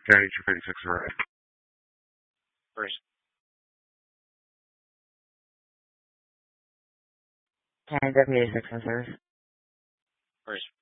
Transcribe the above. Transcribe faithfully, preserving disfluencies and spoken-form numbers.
County two fifty-six, right? First. County W six in service. First.